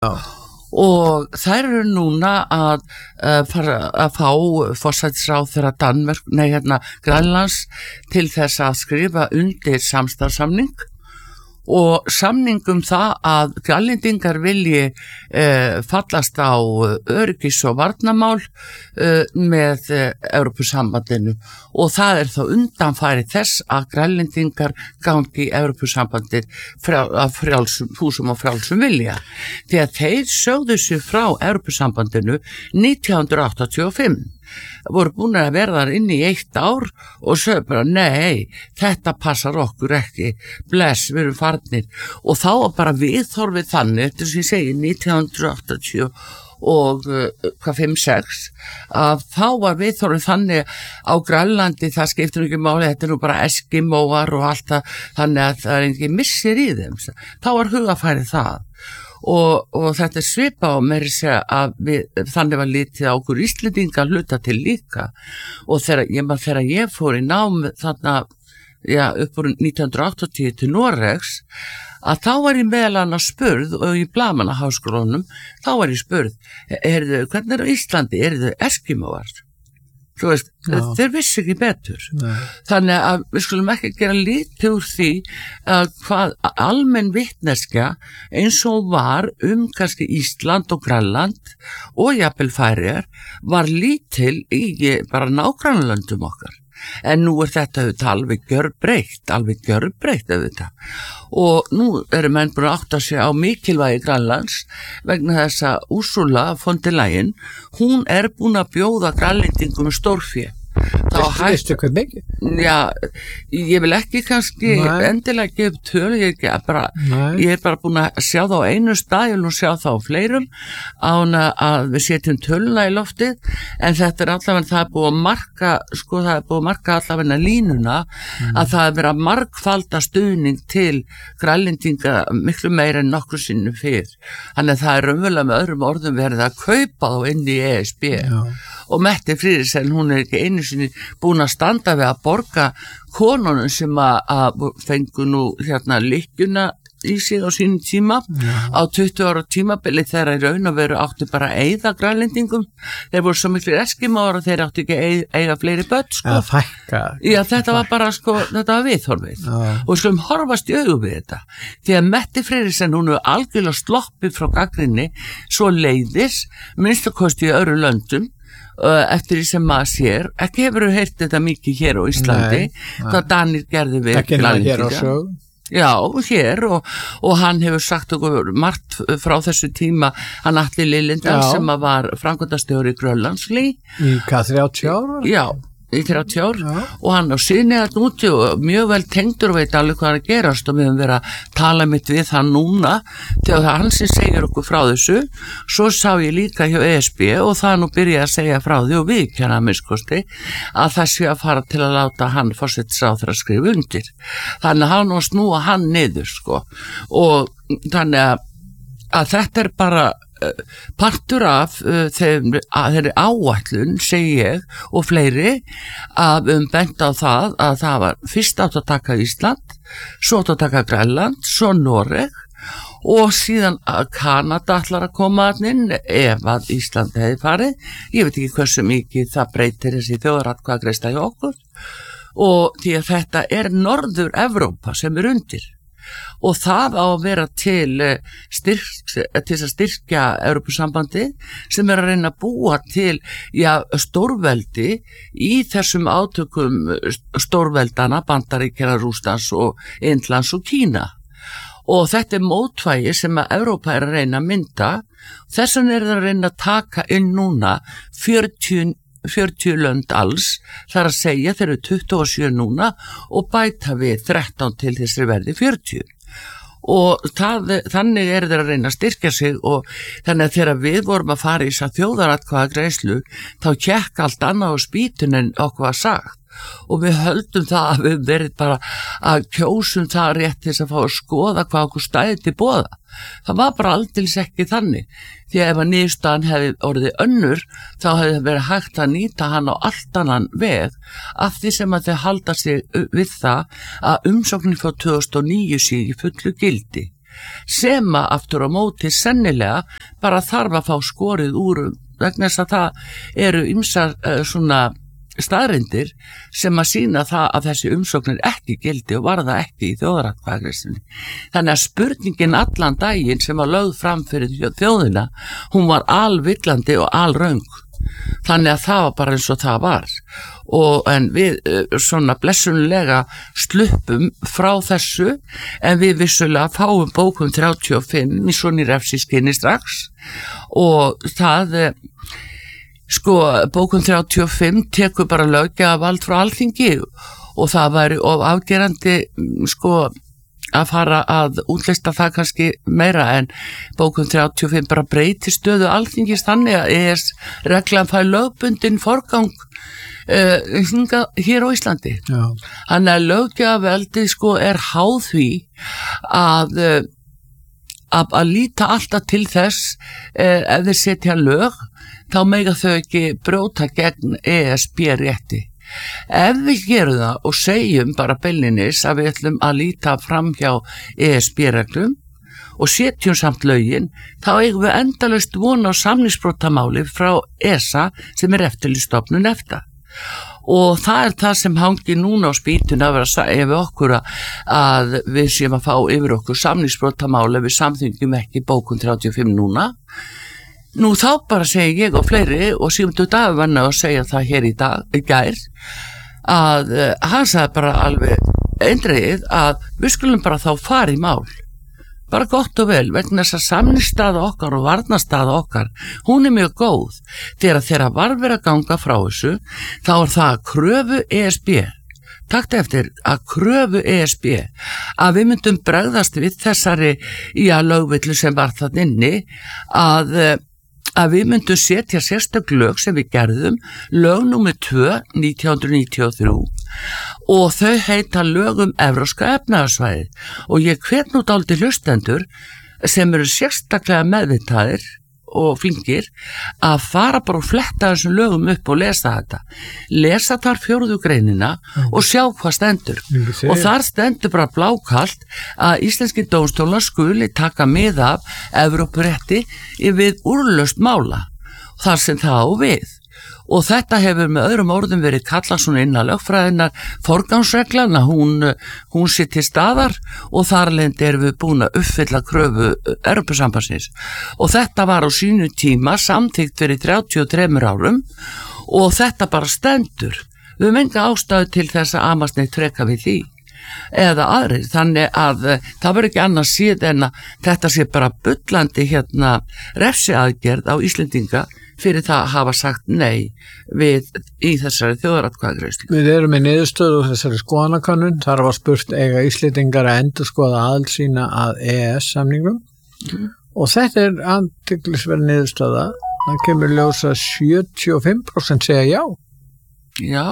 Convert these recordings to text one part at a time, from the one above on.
og þær eru núna að fara að fá forsætisráðherra Grænlands til þess að skrifa undir samstarfssamning og samningum það að Grænlendingar vilji fallast á öryggis- og varnarmál með Evrópusambandinu og það þá undanfæri þess að Grænlendingar gangi í Evrópusambandið af fúsum og frjálsum vilja því að þeir sögðu sig frá Evrópusambandinu 1985 voru búin að verða þar inn í 1 ár og sögðu bara nei, þetta passar okkur ekki bless, við erum farnir og þá var bara viðhorfið þannig eftir sem ég segi 1980 og 5-6 að þá var viðhorfið þannig á Grænlandi það skiptir ekki máli, þetta nú bara eskimóar og allt það þannig að það engin missir í þeim þá var hugafærið það og þetta svipað á meiri segja að þannig var litið á okkur Íslendinga hluta til líka og þegar ég fór í nám þarna upp úr 1980 til Noregs að þá var ég meðal annars spurð og í Blaðmannaháskólanum þá var ég spurð hvernig á Íslandi, þau eskimóar? Þú veist, þeir vissi ekki betur. Nei. Þannig að við skulum ekki gera lítið úr því að hvað almenn vitneskja eins og var kannski Ísland og Grænland og jafnvel Færeyjar var lítil í bara nágrannalöndum okkar. En nú þetta alveg gjörbreytt auðvitað. Og nú eru menn búin að átta sig á mikilvægi Grænlands vegna þess að Ursula von der Leyen, hún búin að bjóða grænlendingum stórfé. Veistu hvað mikið? Já, ég vil ekki kannski endilega gefa tölu, ég bara búin að sjá það á einu stað, ég vil nú sjá það á fleirum án að við setjum töluna í loftið, en þetta allavega, það búið að marka allavega línuna að það verið að margfalda stuðning til grænlendinga miklu meira en nokkru sinnum fyrr. Þannig að það raunverulega með öðrum orðum verið að kaupa þá inn í ESB. Já. Og Mette Frederiksen, hún ekki einu sinni búin að standa við að borga konunum sem að fengu nú lykkjuna í sig á sínum tíma á 20 ára tímabili þegar í raun og veru áttu bara að eyða grænlendingum. Þeir voru svo miklu eskimóar og þeir áttu ekki að eiga fleiri börn Já, þetta var bara þetta var viðhorfið og við skulum horfast í augu við þetta því að Mette Frederiksen, hún algjörlega sloppið frá gagnrýni svo leiðis minnstakosti í öðrum löndum eftir því sem maður sér ekki hefur við heyrt þetta mikið hér á Íslandi hvað Danir gerði við Grænlendinga Já, hér og hann hefur sagt okkur margt frá þessu tíma hann Atli Lillindal sem var framkvæmdastjóri Grönlandsli í 30 ára? Já, í 30 ár og hann á sinni að úti og mjög vel tengdur og veit alveg hvað að gerast og við höfum verið að tala mitt við hann núna þegar það hann sem segir okkur frá þessu svo sá ég líka hjá ESB og það nú byrja að segja frá því og við kjana minnskosti að það sé að fara til að láta hann forsætisráðherra skrifa undir þannig að hann og snúa hann niður og þannig að þetta bara partur af þeirri áætlun, segi ég, og fleiri að bent á það að það var fyrst átt að taka Ísland, svo átt að taka Grænland, svo Noreg og síðan að Kanada ætlar að koma inn ef að Ísland hefði farið. Ég veit ekki hversu mikið það breytir þessi þjóðaratkvæðagreiðsla hjá okkur og því að þetta Norður Evrópa sem undir. Og það á að vera til að styrkja Evrópusambandi sem að reyna að búa til stórveldi í þessum átökum stórveldana Bandaríkjanna, Rússlands og Indlands og Kína og þetta mótvægi sem að Evrópa að reyna að mynda þess vegna það að reyna að taka inn núna 40 lönd alls, þar að segja þeir eru 27 núna og bæta við 13 til þessari verði 40 og þannig þeir að reyna að styrkja sig og þannig að þegar við vorum að fara í þess að þjóðaratkvæðagreiðslu þá kekk allt annað á spýtun en okkur var sagt og við höldum það að við verið bara að kjósum það rétt til þess að fá að skoða hvað okkur stæði til boða. Það var bara aldils ekki þannig því að ef að niðurstaðan hefði orðið önnur þá hefði það verið hægt að nýta hann á allt annan veg af því sem að þau halda sig við það að umsóknin frá 2009 sé í fullu gildi sem að aftur á móti sennilega bara þarf að fá skorið úr vegna þess að það eru ýmsar svona staðreyndir sem að sýna það að þessi umsóknir ekki gildi og var það ekki í þjóðaratkvæðagreiðslunni. Þannig að spurningin allan daginn sem var lögð fram fyrir þjóðina, hún var alvillandi og alröng. Þannig að það var bara eins og það var. En við svona blessunlega sluppum frá þessu, en við vissulega fáum bókum 35 í svona refsiskinni strax og það bókun 35 tekur bara löggjafarvald frá Alþingi og það væri of afgerandi að fara að útleista það kannski meira en bókun 35 bara breyti stöðu Alþingis þannig að reglan fær lögbundin forgang hér á Íslandi. Já. Þannig að löggjafarvaldið háð því að líta alltaf til þess ef þeir setja lög þá mega þau ekki brjóta gegn ESB-rétti. Ef við gerum það og segjum bara beinlínis að við ætlum að líta fram hjá ESB-reglum og setjum samt lögin, þá eigum við endalaust vona á samningsbrotamáli frá ESA sem eftirlitsstofnun EFTA. Og það það sem hangi núna á spýtun að vera að segja við okkur að við séum að fá yfir okkur samningsbrotamáli ef við samþyngjum ekki bókun 35 núna. Nú þá bara segi ég og fleiri og Sigmundur Davíð var að segja það hér í gær að hann sagði bara alveg eindregið að við skulum bara þá fara í mál. Bara gott og vel vegna þess að samningsstaða okkar og varnarstaða okkar, hún mjög góð. Þegar var verið að ganga frá þessu, þá það að kröfu ESB. Takk eftir að kröfu ESB að við myndum bregðast við þessari lögvillu sem var þarna inni að við myndum setja sérstök lög sem við gerðum, lög númer 2 1993 og þau heita lögum Evrópska efnahagssvæðið og ég hvet nú dálítið hlustendur sem eru sérstaklega meðvitaðir og flinkir að fara bara og fletta þessum lögum upp og lesa þetta. Lesa þar 4. greinina og sjá hvað stendur. Og þar stendur bara blákalt að íslenski dómstólar skuli taka mið af Evrópurétti við úrlausn mála. Þar sem það á við. Og þetta hefur með öðrum orðum verið kallað svona innan lögfræðinnar forgangsreglan að hún sé til staðar og þar lendi erum við búin að uppfylla kröfu Evrópusambandsins. Og þetta var á sínu tíma samþykkt fyrir 33 árum og þetta bara stendur. Við höfum enga ástæðu til þess að amast neitt freka við því eða aðrir, þannig að það verður ekki annars síð en að þetta sé bara bullandi refsiaðgerð á Íslendinga fyrir það að hafa sagt nei í þessari þjóðaratkvæðagreiðslu. Við erum í niðurstöðu þessari skoðanakönnun, þar var spurt eiga Íslendingar að endurskoða aðild sína að EES-samningum og þetta athyglisverð niðurstöða, það kemur ljósa 75% segja já. Já.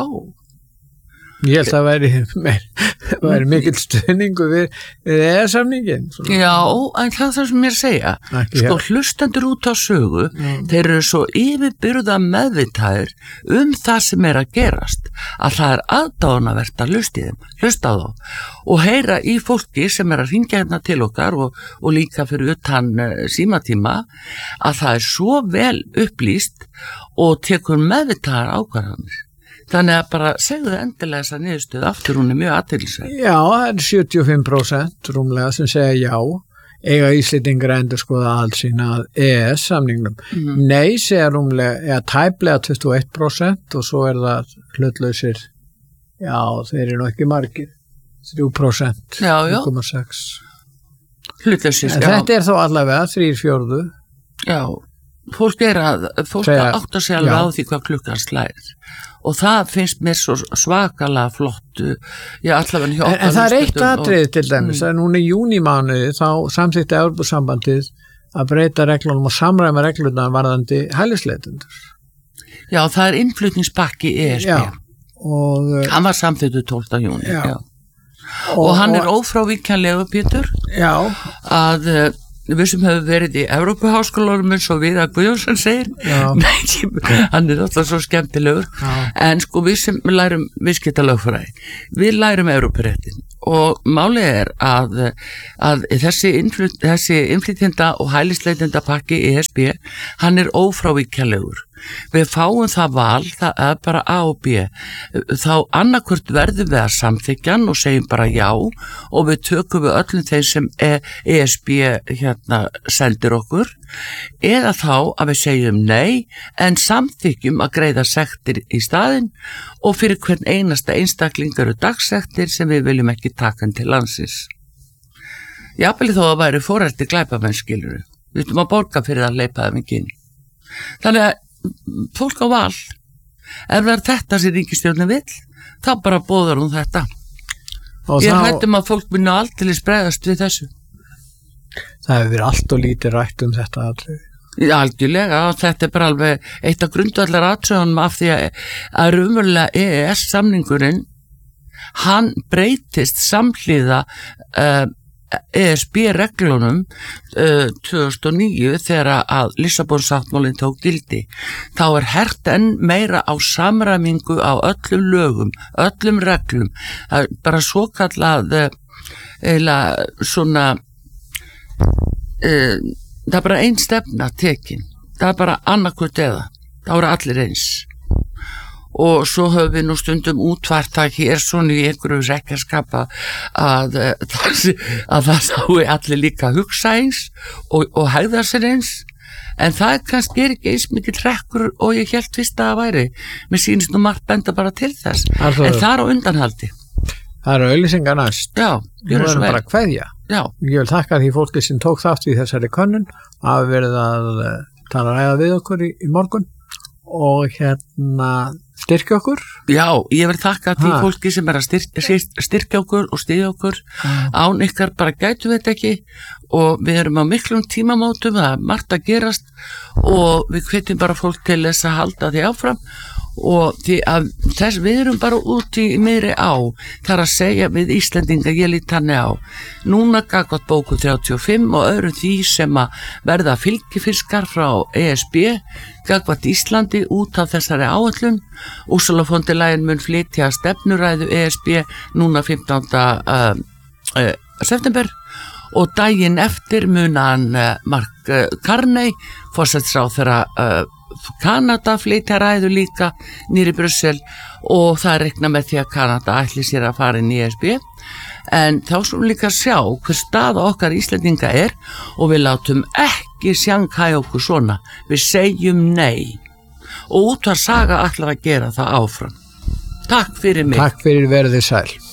Ég held að væri mikill stuðningu við EES-samningin. Já, en það sem ég segja. Hlustendur út á sögu, þeir eru svo yfirbyrða meðvitaðir það sem að gerast, að það aðdáunarvert að hlusta á þá og heyra í fólki sem að hringja hérna til okkar og líka fyrir utan símatíma, að það svo vel upplýst og tekur meðvitaðar ákvarðanir. Þannig að bara segðu endilega þessa niðurstöðu aftur, hún mjög athyglisverð. Já, það 75% rúmlega sem segja já, eiga Íslendingar að endurskoða aðild sína að EES-samningnum. Nei segja rúmlega, tæplega 21% og svo það hlutlausir, já, þeir eru nú ekki margir, 3%, 1,6. Hlutlausir, já. En þetta þó allavega 3/4. Já, fólk átt að segja alveg á því hvað klukkan slæðir. Og það finnst mér svo svakalega flott allavega hjá okkar. En það eitt atriði til dæmis að núna í júnímánuði þá samþykkti Evrópusambandið að breyta reglunum og samræma reglurnar varðandi hælisleitendur. Já, það innflutningspakki ESB. Já. Hann var samþykktur 12. júní. Já. Og hann ófrávíkjanlegur, Pétur. Já. Að við sem hefur verið í Evrópuháskólanum eins og Viðar Guðjónsson segir hann alltaf svo skemmtilegur en við sem lærum viðskiptalögfræði við lærum Evrópuréttin og málið að þessi innflytjenda og hælisleitenda pakki ESB, hann ófrávíkjanlegur. Við fáum það val, það bara A og B. Þá annarkvort verðum við að samþykjan og segjum bara já og við tökum við öllum þeim sem ESB sendir okkur, eða þá að við segjum nei en samþykjum að greiða sektir í staðinn og fyrir hvern einasta einstakling eru dagsektir sem við viljum ekki taka til landsins. Jafnvel þó að væri foreldi glæpamenn, skilurðu. Við viljum að borga fyrir að leipa þeim ekki inn. Þannig að fólk á val, ef það þetta sem ríkisstjórnin vill, þá bara boðar hún þetta. Og ég hættum að fólk muni aldrei bregðast við þessu. Það hefur verið allt og lítið rætt þetta atriði. Já, algjörlega, þetta bara alveg eitt af grundvallar atriðunum af því að raunverulega EES-samningurinn, hann breytist samhliða ESB-reglunum 2009 þegar að Lissabon-sáttmálinn tók gildi. Þá hert enn meira á samræmingu á öllum lögum, öllum reglum. Það bara svokallað svona það bara ein stefna tekin. Það bara annarkvort eða. Það voru allir eins. Og svo höfum við nú stundum útvært það hér svona í einhverju rekjarskapa að það sáu allir líka hugsa eins og hegða sér eins, en það kannski ekki eins mikið trekkur og ég hélt fyrst að það væri. Mér sýnist nú margt benda bara til þess, en það á undanhaldi. Það auglýsingar næst. Já, gjörðu svo vel. Bara kveðja. Já. Ég vil þakka því fólki sem tók þátt í þessari könnun að verið að ræða við okkur í morgun og styrkja okkur. Já, ég vil þakka því fólki sem að styrkja okkur og styðja okkur. Án ykkar bara gætum við þetta ekki og við erum á miklum tímamótum, það margt að gerast og við hvetjum bara fólk til þess að halda því áfram og því að við erum bara út í meiri á, þar að segja við Íslendinga, ég lít þannig á núna gagnvart bóku 35 og öðru því sem að verða fylgifiskar frá ESB gagnvart Íslandi út af þessari áætlun. Ursula von der Leyen mun flytja stefnuræðu ESB núna 15. september og daginn eftir mun hann Mark Carney, forsætisráðherra Kanada, flytja ræðu líka nýri Brussel og það reikna með því að Kanada ætli sér að fara inn í ESB. En þá skulum líka sjá hver staða okkar Íslendinga og við látum ekki sjanghæja okkur svona. Við segjum nei og Útvarp Saga ætlar að gera það áfram. Takk fyrir mig. Takk fyrir, verið þið sæl.